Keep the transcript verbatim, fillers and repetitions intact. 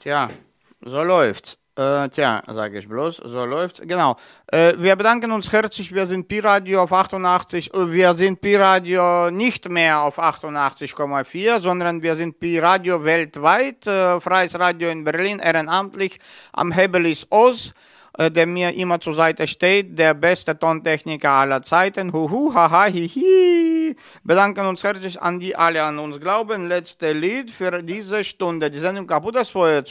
Tja, so läuft's. Äh, tja, sage ich bloß, so läuft's. Genau. Äh, wir bedanken uns herzlich. Wir sind Pi-Radio auf achtundachtzig. äh, Wir sind Pi-Radio nicht mehr auf achtundachtzig Komma vier, sondern wir sind Pi-Radio weltweit. Äh, Freies Radio in Berlin, ehrenamtlich. Am Hebel ist Oz, äh, der mir immer zur Seite steht. Der beste Tontechniker aller Zeiten. Huhu, haha, hihi. Bedanken uns herzlich an die alle an uns glauben. Letzte Lied für diese Stunde. Die Sendung Kaputtes Feuer